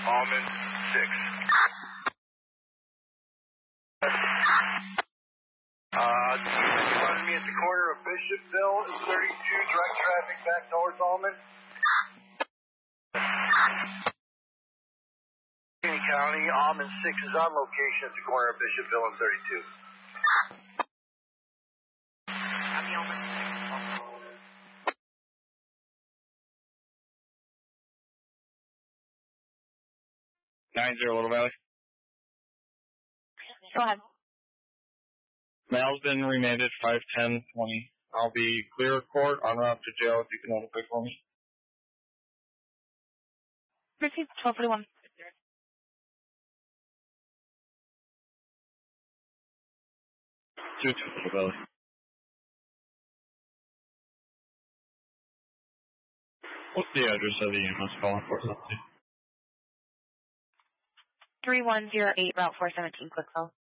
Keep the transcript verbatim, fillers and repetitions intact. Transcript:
Almond six. Uh, find me at the corner of Bishopville and thirty-two, direct traffic back towards Almond. County, Almond six is on location at the corner of Bishopville and thirty-two. Copy, Almond six. nine zero Little Valley. Go ahead. Mal's been remanded five ten twenty. I'll be clear of court en route to jail if you can notify for me. Received twelve forty-one. two two Little Valley. What's the address of the E M S calling for? three one zero eight Route four seventeen, quick call.